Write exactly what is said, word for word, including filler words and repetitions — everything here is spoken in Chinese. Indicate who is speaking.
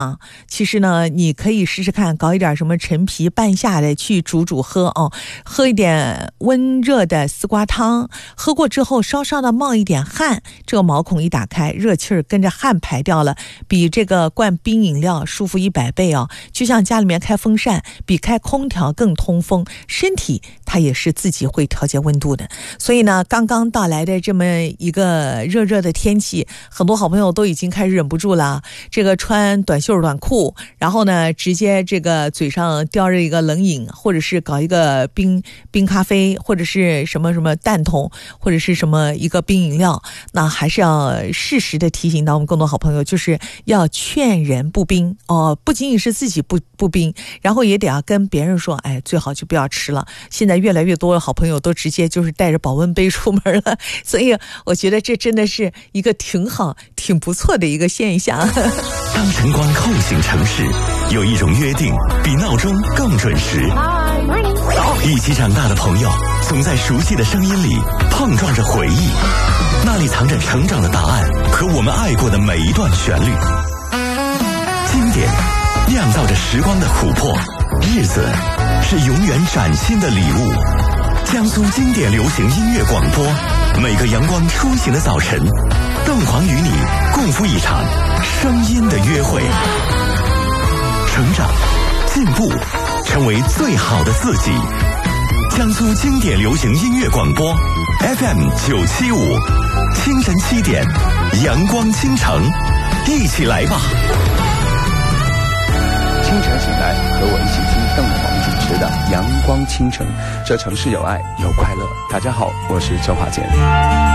Speaker 1: 啊，其实呢，你可以试试看，搞一点什么陈皮半夏的去煮煮喝哦，喝一点温热的丝瓜汤，喝过之后稍稍的冒一点汗，这个毛孔一打开，热气儿跟着汗排掉了，比这个灌冰饮料舒服一百倍哦。就像家里面开风扇，比开空调更通风，身体它也是自己会调节温度的。所以呢，刚刚到来的这么一个热热的天气，很多好朋友都已经开始忍不住了，这个穿短袖短裤，然后呢直接这个嘴上叼着一个冷饮，或者是搞一个冰冰咖啡，或者是什么什么蛋筒，或者是什么一个冰饮料。那还是要适时的提醒到我们更多好朋友，就是要劝人不冰哦，不仅仅是自己不不冰，然后也得要跟别人说，哎，最好就不要吃了。现在越来越多的好朋友都直接就是带着保温杯出门了，所以我觉得这真的是一个挺好挺不错的一个现象。
Speaker 2: 当晨光叩醒城市，有一种约定比闹钟更准时。一起长大的朋友，总在熟悉的声音里碰撞着回忆，那里藏着成长的答案和我们爱过的每一段旋律。经典酿造着时光的琥珀，日子是永远崭新的礼物。江苏经典流行音乐广播，每个阳光初醒的早晨，凤凰与你共赴一场声音的约会。成长进步，成为最好的自己。江苏经典流行音乐广播 F M 九七五，清晨七点，阳光倾城，一起来吧！
Speaker 3: 清晨醒来，和我一起听凤凰主持的《阳光倾城》，这城市有爱有快乐。大家好，我是周华健。